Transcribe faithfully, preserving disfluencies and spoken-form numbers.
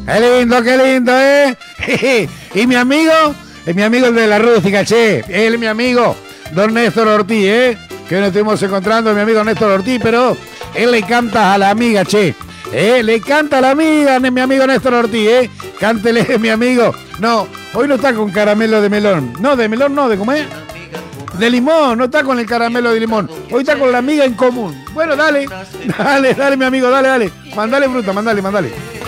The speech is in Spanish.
Qué lindo, qué lindo, ¿eh? Y mi amigo, es mi amigo el de la rústica, che. Él es mi amigo, don Néstor Ortiz, ¿eh? Que nos estuvimos encontrando, mi amigo Néstor Ortiz, pero él le canta a la amiga, che. ¿Eh? Le canta a la amiga, mi amigo Néstor Ortiz, ¿eh? Cántele, mi amigo. No, hoy no está con caramelo de melón. No, de melón no, ¿de cómo es? De limón, no está con el caramelo de limón. Hoy está con la amiga en común. Bueno, dale, dale, dale, mi amigo, dale, dale. Mandale fruta, mandale, mandale.